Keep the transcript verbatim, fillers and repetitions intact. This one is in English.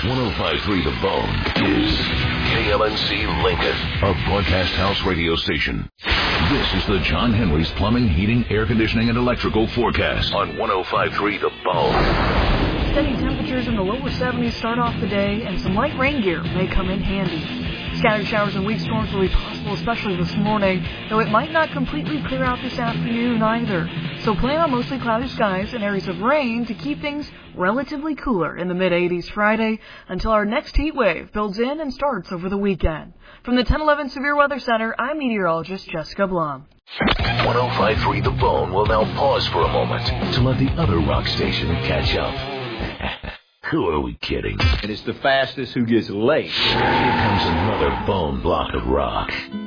one oh five point three The Bone is K L N C Lincoln, a broadcast house radio station. This is the John Henry's Plumbing, Heating, Air Conditioning, and Electrical forecast on one oh five point three The Bone. Steady temperatures in the lower seventies start off the day, and some light rain gear may come in handy. Scattered showers and weak storms will be possible, especially this morning, though it might not completely clear out this afternoon either. So plan on mostly cloudy skies and areas of rain to keep things relatively cooler in the mid eighties Friday until our next heat wave builds in and starts over the weekend. From the ten eleven Severe Weather Center, I'm meteorologist Jessica Blum. one oh five point three The Bone will now pause for a moment to let the other rock station catch up. Who are we kidding? And it's the fastest who gets late. Here comes another bone block of rock.